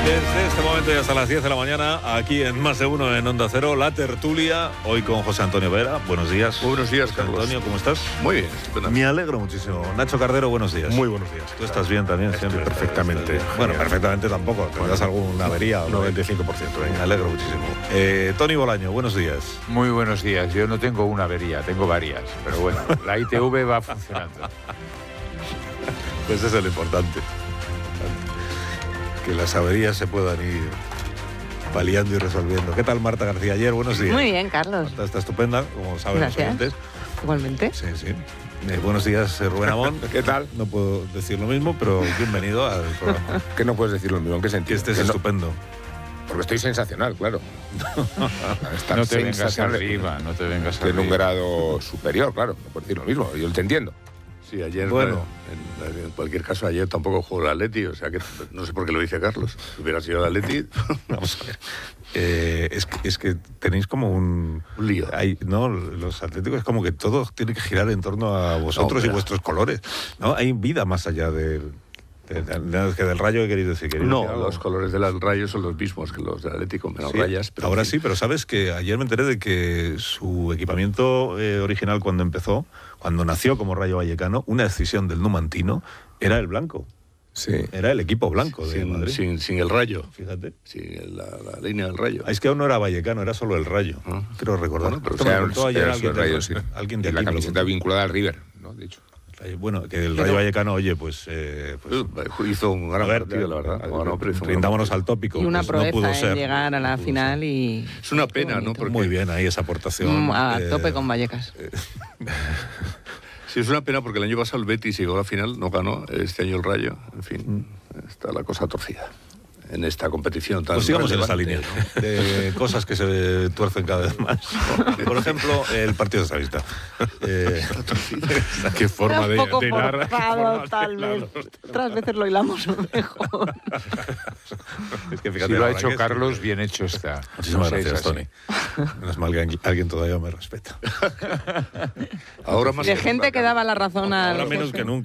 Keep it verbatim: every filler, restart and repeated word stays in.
Desde este momento y hasta las diez de la mañana, aquí en Más de Uno en Onda Cero, la tertulia, hoy con José Antonio Vera. Buenos días. Muy buenos días, José Carlos. Antonio, ¿cómo estás? Muy bien, estupendo. Me alegro muchísimo. Nacho Cardero, buenos días. Muy buenos días. Tú estás bien también, Estoy siempre. perfectamente. Estás- Bueno, perfectamente tampoco. Tendrás alguna avería. ¿o no? noventa y cinco por ciento, Me venga. alegro muchísimo. Eh, Tony Bolaño, buenos días. Muy buenos días. Yo no tengo una avería, tengo varias. Pero bueno, la I T V va funcionando. Pues eso es lo importante. Que las averías se puedan ir paliando y resolviendo. ¿Qué tal, Marta García? Ayer, buenos días. Muy bien, Carlos. Marta está estupenda, como saben los Gracias. oyentes. Igualmente. Sí, sí. Eh, buenos días, eh, Rubén Amón. ¿Qué tal? No puedo decir lo mismo, pero bienvenido al programa. Que no puedes decir lo mismo, ¿en qué Que sentido? estés Que no- estupendo. porque estoy sensacional, claro. Estar No te vengas sensacional arriba, no te vengas que en un arriba. grado superior, claro. No puedo decir lo mismo, yo te entiendo. Sí, ayer, Bueno. en, en cualquier caso, ayer tampoco jugó el Atleti, o sea que no sé por qué lo dice Carlos. Si hubiera sido el Atleti, Vamos a ver. Eh, es, que, es que tenéis como un... un lío. Hay, no, los atléticos es como que todo tiene que girar en torno a vosotros No, y mira. vuestros colores. ¿No? Hay vida más allá del, de- de- de- que del Rayo, que queréis decir. ¿Queréis No, decir algo? los colores del Rayo son los mismos que los del Atlético, menos Sí, rayas. Pero ahora en sí, fin. pero sabes que ayer me enteré de que su equipamiento eh, original cuando empezó, cuando nació como Rayo Vallecano, una decisión del Numantino era el blanco. Sí. Era el equipo blanco de sin, Madrid. sin, sin el Rayo, Fíjate. sin la, la línea del Rayo. Ah, es que aún no era Vallecano, era solo el Rayo. Ah. Creo recordar. Bueno, pero Esto O me sea, lo contó ayer era alguien, el Rayo, del- sí. alguien de Y la aquí me lo camiseta contó. vinculada al River, ¿no? De hecho. Bueno, que el Pero- Rayo Vallecano, oye, pues... eh, pues Eh, Hizo un gran a ver, partido, la verdad. eh, Bueno, pero hizo un gran rindámonos partido. al tópico. Y una pues no pudo proeza ser. en llegar a No la pudo final y... Es una pena, Qué ¿no? bonito. Porque ser. Muy bien, ahí esa aportación. Mm, a eh, tope con Vallecas. Sí, es una pena porque el año pasado el Betis llegó a la final, no ganó. Este año el Rayo, en fin, está la cosa torcida en esta competición tan Pues sigamos en esa línea relevante, de cosas que se tuercen cada vez más. Por ejemplo, el Partido Socialista. Eh, Qué forma de, Un poco de hilar. forzado, tal vez. Otras veces lo hilamos mejor. es que Si fíjate, lo la ha verdad hecho que Carlos, sí. bien hecho está. Muchísimas No sé, gracias, es así. Tony. Menos mal que alguien- alguien todavía me respeta. Ahora más De que gente nunca, que daba la razón al... Ahora menos que nunca.